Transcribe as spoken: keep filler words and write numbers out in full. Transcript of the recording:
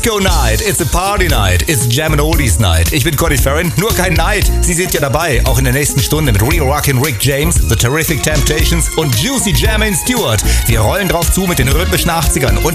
Disco Night, it's a Party Night, it's Jam and Oldies Night. Ich bin Conny Farron, nur kein Night. Sie sind ja dabei, auch in der nächsten Stunde mit Real Rockin' Rick James, The Terrific Temptations und Juicy Jermaine Stewart. Wir rollen drauf zu mit den rhythmischen achtzigern und